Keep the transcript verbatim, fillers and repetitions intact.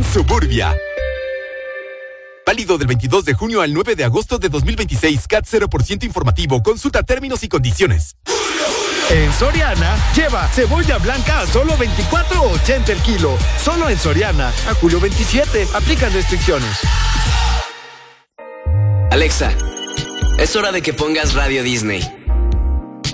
Suburbia. Válido del veintidós de junio al nueve de agosto de dos mil veintiséis. C A T cero por ciento informativo. Consulta términos y condiciones. En Soriana, lleva cebolla blanca a solo veinticuatro ochenta el kilo. Solo en Soriana, a julio veintisiete. Aplican restricciones. Alexa, es hora de que pongas Radio Disney.